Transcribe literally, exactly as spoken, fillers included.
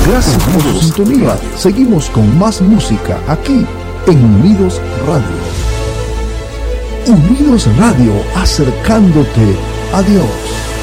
Gracias por su sintonía. Seguimos con más música aquí en Unidos Radio. Unidos Radio, acercándote a Dios.